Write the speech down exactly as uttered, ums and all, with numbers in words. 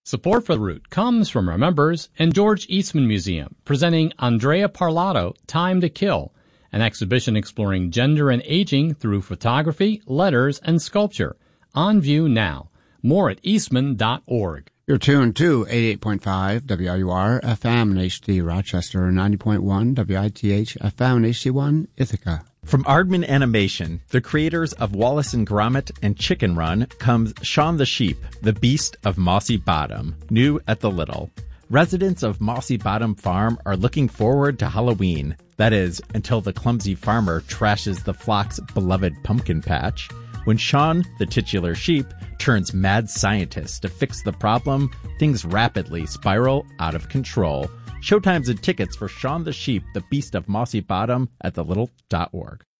Support for The Root comes from our members and George Eastman Museum, presenting Andrea Parlato, Time to Kill, an exhibition exploring gender and aging through photography, letters, and sculpture. On view now. More at eastman dot org. You're tuned to eighty-eight point five W I U R F M and H D Rochester, ninety point one W I T H F M and H D one Ithaca. From Aardman Animation, the creators of Wallace and Gromit and Chicken Run, comes Shaun the Sheep, the Beast of Mossy Bottom, new at the Little. Residents of Mossy Bottom Farm are looking forward to Halloween. That is, until the clumsy farmer trashes the flock's beloved pumpkin patch. When Shaun, the titular sheep, turns mad scientist to fix the problem, things rapidly spiral out of control. Showtimes and tickets for Shaun the Sheep, the Beast of Mossy Bottom at the little dot org.